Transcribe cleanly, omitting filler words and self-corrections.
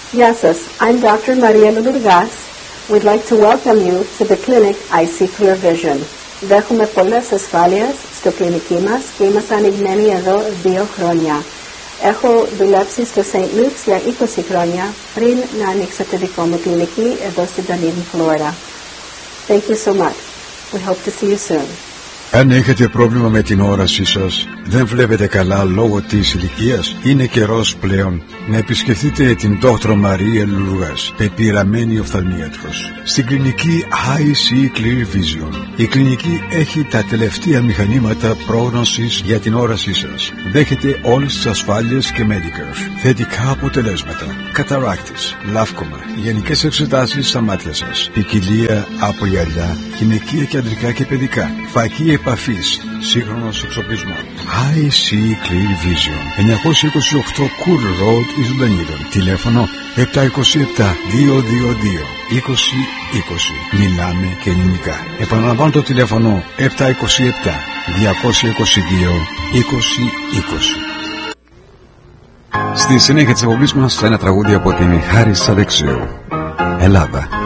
Γεια σας, I'm Dr. Maria Lourgas. We'd like to welcome you to the clinic I See Clear Vision. Δέχομαι πολλές ασφάλειες στο κλινική μας και είμαστε ανοιγμένοι εδώ 2 χρόνια. Έχω δουλέψει στο St. Luke's για 20 χρόνια πριν να ανοίξω τη δικό μου κλινική εδώ στην Dunedin, Florida. Thank you so much. We hope to see you soon. Αν έχετε πρόβλημα με την όρασή σας, δεν βλέπετε καλά λόγω της ηλικίας, είναι καιρός πλέον να επισκεφτείτε την Dr. Maria Lourgas, πεπειραμένη οφθαλμίατρος, στην κλινική I See Clear Vision. Η κλινική έχει τα τελευταία μηχανήματα πρόγνωσης για την όρασή σας. Δέχεται όλες τις ασφάλειες και Medicare. Θετικά αποτελέσματα. Καταράκτης, λάφκομα, γενικές εξετάσεις στα μάτια σας, ποικιλία από γυαλιά, γυναικεία και αντρικά και παιδικά, φακή επαφής, σύγχρονος εξοπλισμός. I See Clear Vision, 928 Cool Road, Ισουδανίδων. Τηλέφωνο 727-222-2020. Μιλάμε και ελληνικά. Επαναλαμβάνω το τηλέφωνο 727-222-2020. Στη συνέχεια της εκπομπής μας ένα τραγούδι από την Χάρις Αλεξίου. Ελλάδα.